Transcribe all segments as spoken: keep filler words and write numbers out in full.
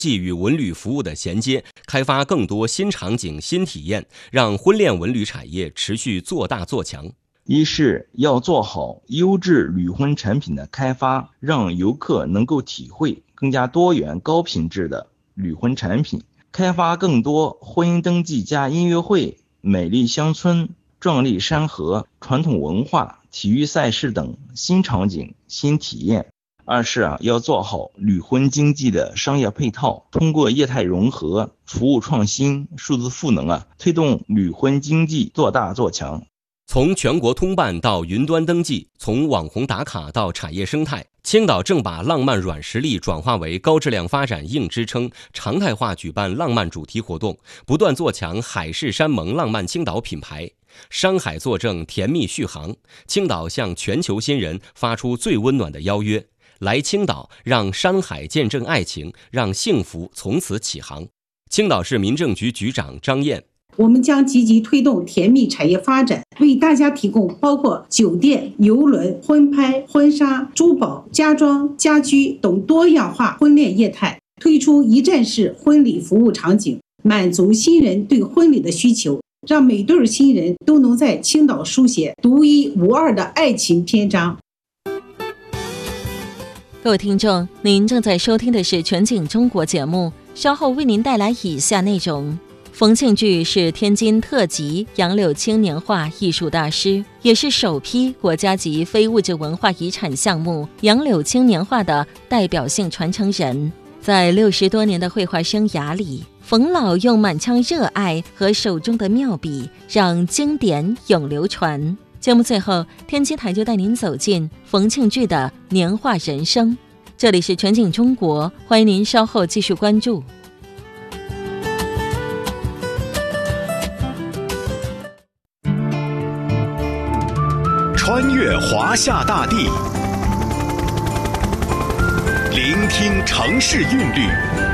技与文旅服务的衔接，开发更多新场景、新体验，让婚恋文旅产业持续做大做强。 一是要做好优质旅婚产品的开发，让游客能够体会更加多元高品质的旅婚产品，开发更多婚姻登记加音乐会、美丽乡村、壮丽山河、传统文化、体育赛事等新场景、新体验。二是啊，要做好旅婚经济的商业配套，通过业态融合、服务创新、数字赋能啊，推动旅婚经济做大做强。 从全国通办到云端登记，从网红打卡到产业生态，青岛正把浪漫软实力转化为高质量发展硬支撑，常态化举办浪漫主题活动，不断做强海誓山盟浪漫青岛品牌。山海作证，甜蜜续航。青岛向全球新人发出最温暖的邀约，来青岛，让山海见证爱情，让幸福从此起航。青岛市民政局局长张燕， 我们将积极推动甜蜜产业发展，为大家提供包括酒店、邮轮、婚拍、婚纱、珠宝、家装、家居等多样化婚恋业态，推出一站式婚礼服务场景，满足新人对婚礼的需求，让每对新人都能在青岛书写独一无二的爱情篇章。 各位听众，您正在收听的是全景中国节目，稍后为您带来以下内容。冯庆聚是天津特级杨柳青年画艺术大师，也是首批国家级非物质文化遗产项目杨柳青年画的代表性传承人。在六十多年的绘画生涯里，冯老用满腔热爱和手中的妙笔，让经典永流传。节目最后，天津台就带您走进冯庆聚的年画人生。这里是全景中国，欢迎您稍后继续关注。 穿越华夏大地，聆听城市韵律，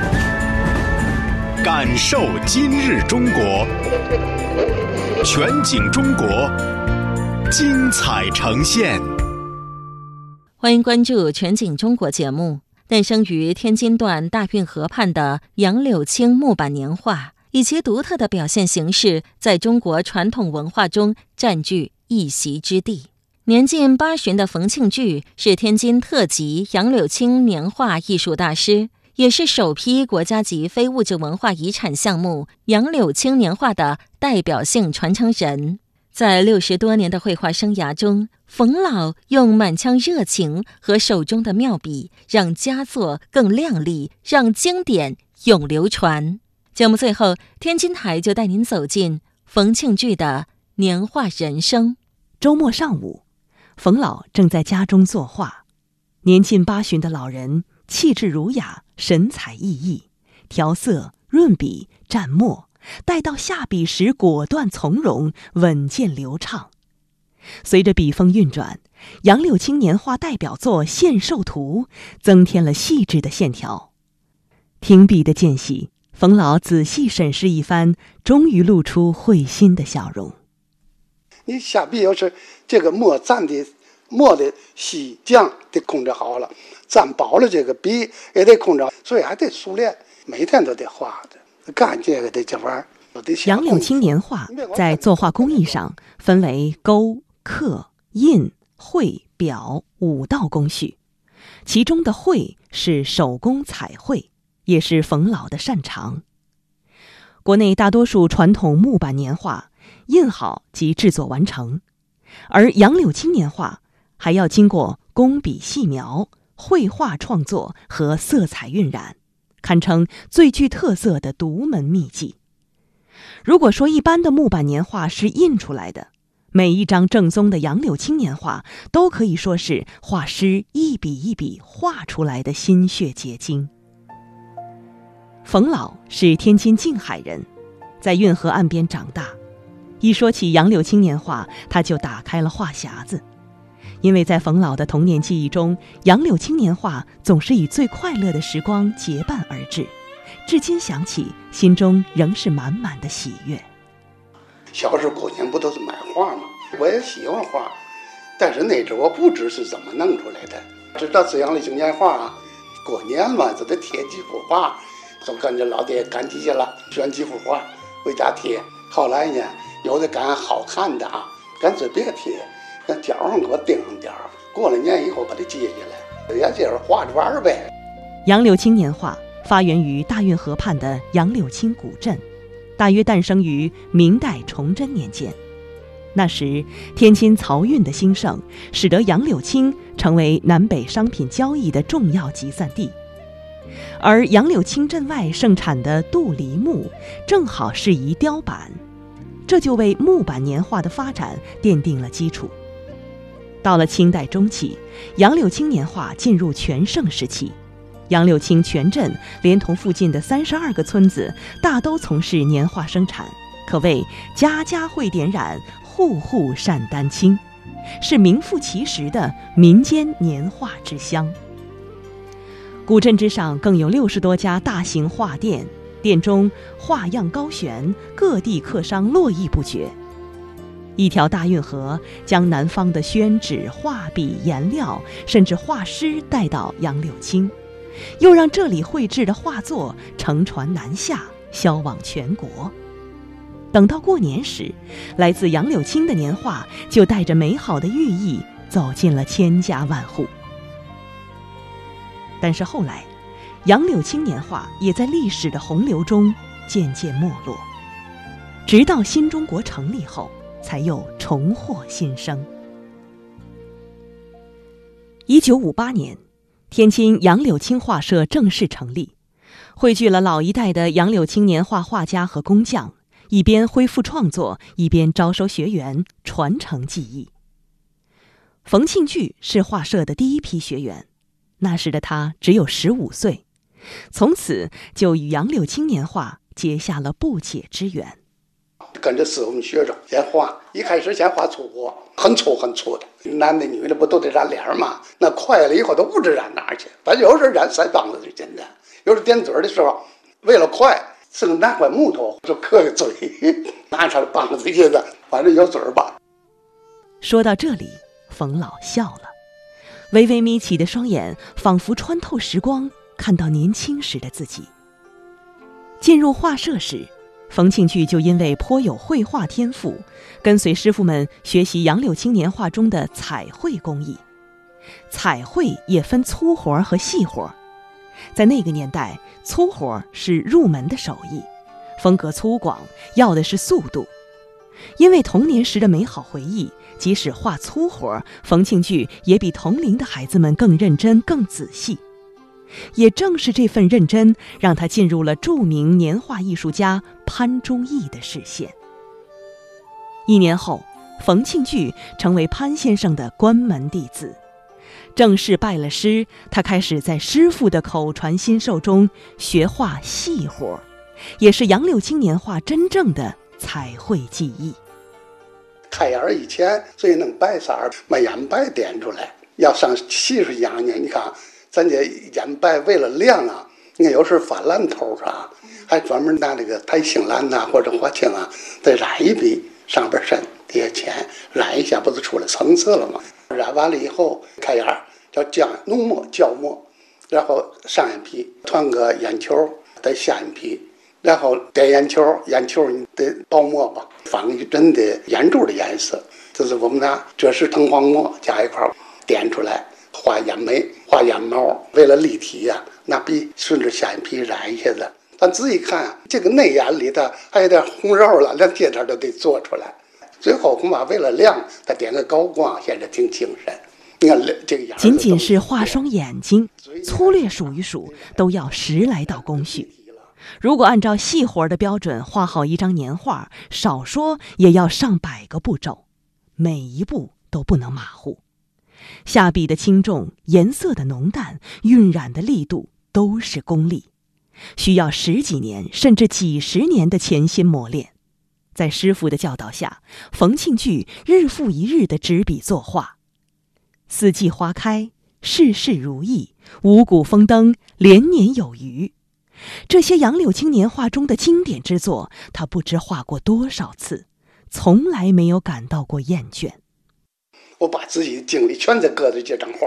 感受今日中国。全景中国，精彩呈现。 欢迎关注全景中国节目。诞生于天津段大运河畔的杨柳青木板年画，以其独特的表现形式，在中国传统文化中占据一席之地。年近八旬的冯庆聚是天津特级杨柳青年画艺术大师，也是首批国家级非物质文化遗产项目杨柳青年画的代表性传承人。在六十多年的绘画生涯中，冯老用满腔热情和手中的妙笔，让佳作更亮丽，让经典永流传。节目最后，天津台就带您走进冯庆聚的年画人生。 周末上午，冯老正在家中作画，年近八旬的老人气质儒雅，神采奕奕，调色、润笔、蘸墨，待到下笔时果断从容，稳健流畅。随着笔锋运转，杨柳青年画代表作《献寿图》增添了细致的线条。停笔的间隙，冯老仔细审视一番，终于露出会心的笑容。 你下笔要是这个墨蘸的墨的细酱得控制好了，蘸饱了这个笔也得控制好，所以还得熟练，每天都得画的，干这个的这玩意儿。 杨柳青年画在作画工艺上分为勾、刻、印、绘、裱五道工序，其中的绘是手工彩绘，也是冯老的擅长。国内大多数传统木板年画印好即制作完成，而杨柳青年画还要经过工笔细描、绘画创作和色彩晕染，堪称最具特色的独门秘技。如果说一般的木板年画是印出来的，每一张正宗的杨柳青年画都可以说是画师一笔一笔画出来的心血结晶。冯老是天津静海人，在运河岸边长大，一说起杨柳青年画，他就打开了话匣子。因为在冯老的童年记忆中，杨柳青年画总是以最快乐的时光结伴而至，至今想起，心中仍是满满的喜悦。 小时候过年不都是买画吗？我也喜欢画，但是那时候我不知是怎么弄出来的。知道这杨柳青年画啊，过年嘛就得贴几幅画， 就跟着老爹赶集去了，选几幅画回家贴。后来呢，有的赶好看的啊，干脆别贴，那角上给我钉上点儿，过了年以后把它接下来，也就是画着玩呗。 杨柳青年画发源于大运河畔的杨柳青古镇，大约诞生于明代崇祯年间。那时天津漕运的兴盛，使得杨柳青成为南北商品交易的重要集散地，而杨柳青镇外盛产的杜梨木正好适宜雕版，这就为木板年画的发展奠定了基础。到了清代中期，杨柳青年画进入全盛时期，杨柳青全镇连同附近的三十二个村子大都从事年画生产，可谓家家会点染，户户善丹青，是名副其实的民间年画之乡。古镇之上更有六十多家大型画店，店中画样高悬，各地客商络绎不绝。一条大运河将南方的宣纸、画笔、颜料，甚至画师带到杨柳青，又让这里绘制的画作乘船南下，销往全国。等到过年时，来自杨柳青的年画就带着美好的寓意走进了千家万户。但是后来，杨柳青年画也在历史的洪流中渐渐没落，直到新中国成立后，才又重获新生。一九五八年，天津杨柳青画社正式成立，汇聚了老一代的杨柳青年画画家和工匠，一边恢复创作，一边招收学员，传承技艺。冯庆聚是画社的第一批学员，那时的他只有十五岁，从此就与杨柳青年画结下了不解之缘。 跟着师傅们学着先画，一开始先画粗活，很粗很粗的，男的女的不都得染脸吗？那快了以后都不知染哪儿去，反正有时候染腮帮子就简单，有时候点嘴的时候，为了快，是个拿块木头就刻个嘴，拿上帮子去的，反正有嘴吧。 说到这里，冯老笑了，微微眯起的双眼仿佛穿透时光，看到年轻时的自己。进入画社时，冯庆聚就因为颇有绘画天赋，跟随师傅们学习杨柳青年画中的彩绘工艺。彩绘也分粗活和细活，在那个年代，粗活是入门的手艺，风格粗犷，要的是速度。因为童年时的美好回忆，即使画粗活，冯庆聚也比同龄的孩子们更认真、更仔细。也正是这份认真，让他进入了著名年画艺术家潘忠义的视线。一年后，冯庆聚成为潘先生的关门弟子，正式拜了师，他开始在师傅的口传心授中学画细活，也是杨柳青年画真正的彩绘技艺。 开眼以前最能白色儿，把眼白点出来。要上细处讲呢，你看咱这眼白为了亮啊，你看有时候发蓝头啊，还专门拿这个台青蓝呐、啊、或者花青啊，再染一笔，上边深底下浅，染一下不就出来层次了吗？染完了以后，开眼叫浆浓墨胶墨，然后上眼皮团个眼球，再下眼皮，然后点眼球，眼球你得包墨吧，仿真的眼珠的颜色，就是我们拿赭石藤黄墨加一块点出来。画眼眉，画眼毛，为了立体呀、啊，拿笔顺着下眼皮染一下子。咱仔细看、啊，这个内眼里头还有点红肉了，连这点都得做出来。最后恐怕为了亮，他点个高光，显得挺精神。你看这个眼， 仅仅是画双眼睛，粗略数一数都要十来道工序。如果按照细活的标准画好一张年画，少说也要上百个步骤，每一步都不能马虎。下笔的轻重、颜色的浓淡、晕染的力度都是功力，需要十几年甚至几十年的潜心磨练。在师傅的教导下，冯庆聚日复一日的执笔作画，四季花开，事事如意，五谷丰登，连年有余。这些杨柳青年画中的经典之作，他不知画过多少次，从来没有感到过厌倦。 我把自己的精力全在搁在这张画上，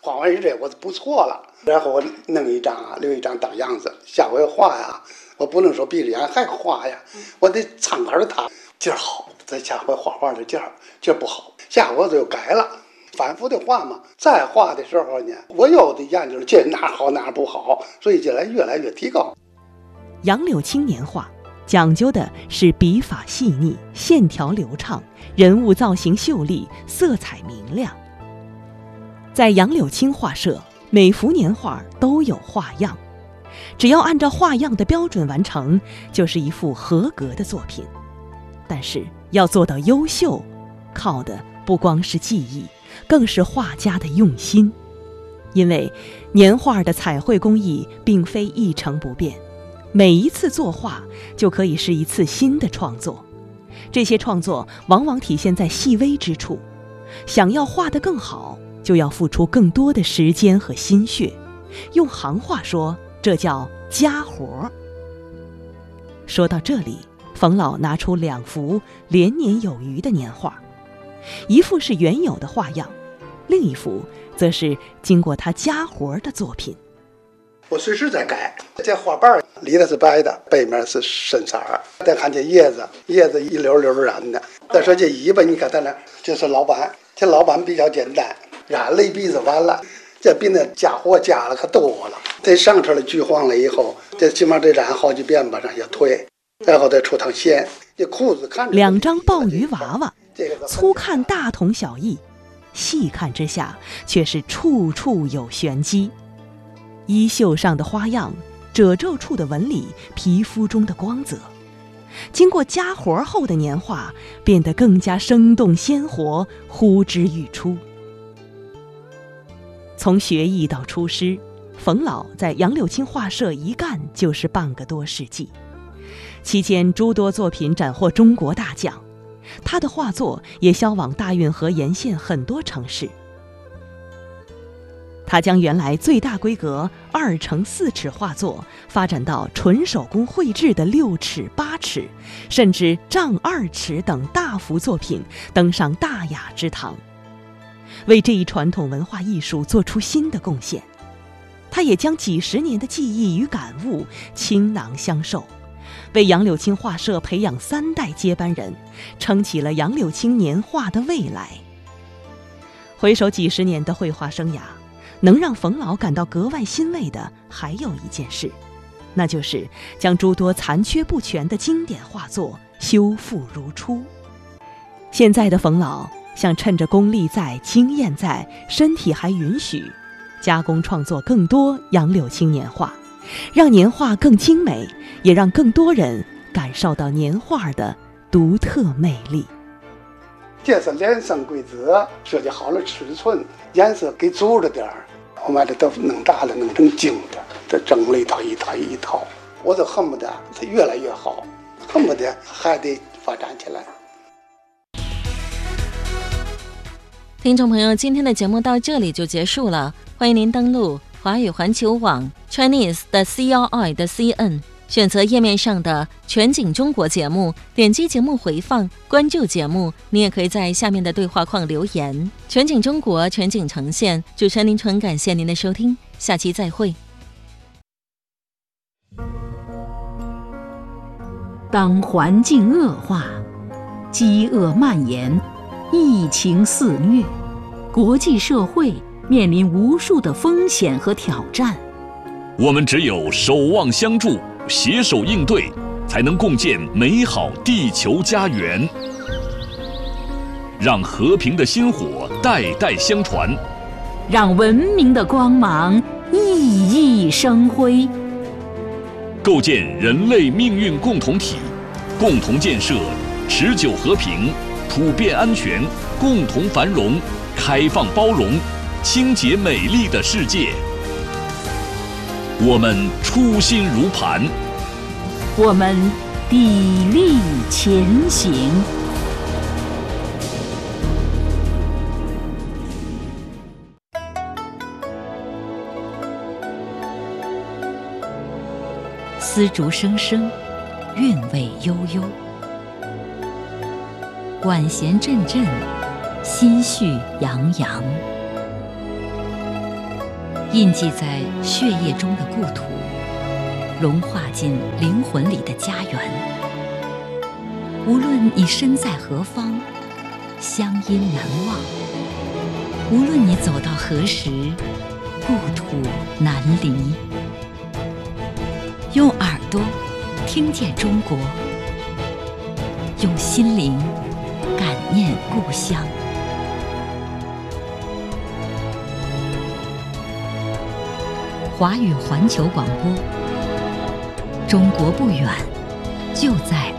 画完这我就不错了，然后我弄一张啊，留一张当样子，下回画呀，我不能说闭着眼还画呀，我得参考着他劲儿好，在下回画画的劲儿劲儿不好，下回我就改了，反复的画嘛。再画的时候呢，我有的研究这哪好哪不好，所以就来越来越提高。 杨柳青年画讲究的是笔法细腻、线条流畅、人物造型秀丽、色彩明亮。在杨柳青画社，每幅年画都有画样，只要按照画样的标准完成，就是一幅合格的作品。但是要做到优秀，靠的不光是技艺，更是画家的用心。因为年画的彩绘工艺并非一成不变，每一次作画就可以是一次新的创作，这些创作往往体现在细微之处。想要画得更好，就要付出更多的时间和心血，用行话说，这叫家活。说到这里，冯老拿出两幅连年有余的年画，一幅是原有的画样，另一幅则是经过他家活的作品。 我随时在改，这花瓣里头是白的，背面是深色儿。再看这叶子，叶子一溜溜染的。再说这尾巴，你看它那这是老板，这老板比较简单，染了一鼻子完了，这比那家伙加了可多了。这上车了橘黄了以后，这起码得染好几遍吧，让它退，然后再出趟线。这裤子看着两张鲍鱼娃娃，粗看大同小异，细看之下却是处处有玄机。衣袖上的花样，褶皱处的纹理，皮肤中的光泽，经过加活后的年画变得更加生动鲜活，呼之欲出。从学艺到出师，冯老在杨柳青画社一干就是半个多世纪，期间诸多作品斩获中国大奖，他的画作也销往大运河沿线很多城市。他将原来最大规格二乘四尺画作发展到纯手工绘制的六尺、八尺，甚至丈二尺等大幅作品登上大雅之堂，为这一传统文化艺术做出新的贡献。他也将几十年的记忆与感悟倾囊相授，为杨柳青画社培养三代接班人，撑起了杨柳青年画的未来。回首几十年的绘画生涯，能让冯老感到格外欣慰的还有一件事，那就是将诸多残缺不全的经典画作修复如初。现在的冯老想趁着功力在、经验在、身体还允许，加工创作更多杨柳青年画，让年画更精美，也让更多人感受到年画的独特魅力。 这是连生规则，设计好了尺寸，颜色给足了点儿，我把这都弄大了，弄成精的，这整了一套一套一套，我就恨不得它越来越好，恨不得还得发展起来。 听众朋友，今天的节目到这里就结束了，欢迎您登录华语环球网 Chinese 的 C R I 的 C N， 选择页面上的全景中国节目，点击节目回放，关注节目。你也可以在下面的对话框留言。全景中国，全景呈现。主持人林纯，感谢您的收听，下期再会。 当环境恶化，饥饿蔓延，疫情肆虐，国际社会面临无数的风险和挑战。 我们只有守望相助，携手应对，才能共建美好地球家园，让和平的薪火代代相传， 让文明的光芒熠熠生辉， 构建人类命运共同体，共同建设持久和平、普遍安全、共同繁荣、开放包容、清洁美丽的世界。我们初心如磐， 我们砥砺前行。丝竹声声，韵味悠悠；管弦阵阵，心绪洋洋。 印记在血液中的故土，融化进灵魂里的家园。无论你身在何方，乡音难忘；无论你走到何时，故土难离。用耳朵听见中国，用心灵感念故乡。华语环球广播，中国不远，就在